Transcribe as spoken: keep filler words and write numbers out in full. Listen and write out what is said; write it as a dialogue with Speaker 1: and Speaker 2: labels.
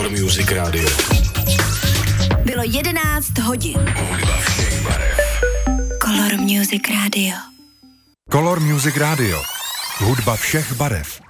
Speaker 1: Color Music Radio.
Speaker 2: Bylo jedenáct hodin.
Speaker 1: Hudba všech barev.
Speaker 2: Color Music Radio.
Speaker 3: Color Music Radio. Hudba všech barev.